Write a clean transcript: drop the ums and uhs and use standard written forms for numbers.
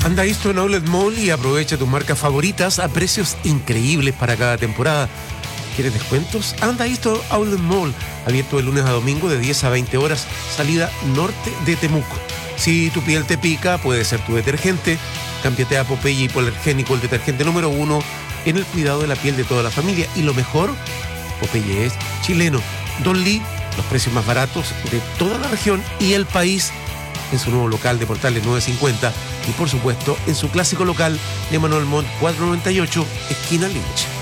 Anda a Esto en Outlet Mall y aprovecha tus marcas favoritas a precios increíbles para cada temporada. ¿Quieres descuentos? Anda a Esto Outlet Mall, abierto de lunes a domingo de 10 a 20 horas, salida norte de Temuco. Si tu piel te pica, puede ser tu detergente. Cámbiate a Popeye Hipoalergénico, el detergente número 1 en el cuidado de la piel de toda la familia. Y lo mejor, Popeye es chileno. Don Lee, los precios más baratos de toda la región y el país, en su nuevo local de Portales 950 y por supuesto en su clásico local de Manuel Montt 498, esquina Lynch.